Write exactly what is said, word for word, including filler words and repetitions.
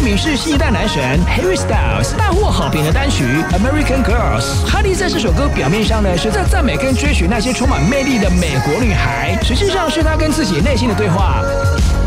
名是新一代男神 Harry Styles 大获好评的单曲 American Girls。哈利在这首歌表面上呢是在赞美跟追寻那些充满魅力的美国女孩，实际上是他跟自己内心的对话。